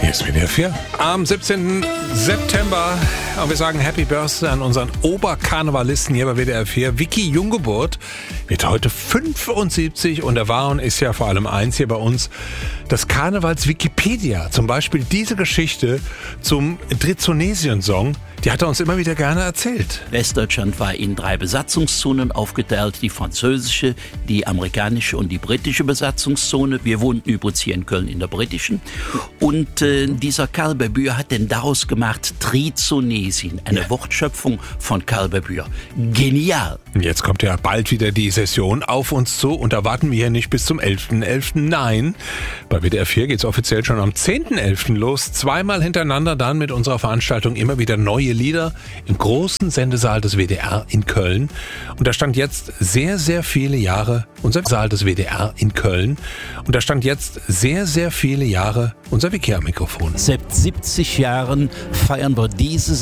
Hier ist WDR 4. Am 17. September. Und wir sagen Happy Birthday an unseren Oberkarnevalisten hier bei WDR 4. Vicky Junggeburt wird heute 75 und er war und ist ja vor allem eins hier bei uns, das Karnevals-Wikipedia. Zum Beispiel diese Geschichte zum Drizonesien-Song. Die hat er uns immer wieder gerne erzählt. Westdeutschland war in 3 Besatzungszonen aufgeteilt. Die französische, die amerikanische und die britische Besatzungszone. Wir wohnten übrigens hier in Köln in der britischen. Und dieser Karl Babür hat denn daraus gemacht Trizonesien. Eine Wortschöpfung von Karl Babür. Genial! Jetzt kommt ja bald wieder die Session auf uns zu und da warten wir hier nicht bis zum 11.11. Nein, bei WDR 4 geht es offiziell schon am 10.11. los. 2-mal hintereinander dann mit unserer Veranstaltung immer wieder neue Lieder im großen Sendesaal des WDR in Köln. Und da stand jetzt sehr, sehr viele Jahre unser Saal des WDR in Köln. Und da stand jetzt sehr, sehr viele Jahre unser Vicky am Mikrofon. Seit 70 Jahren feiern wir diese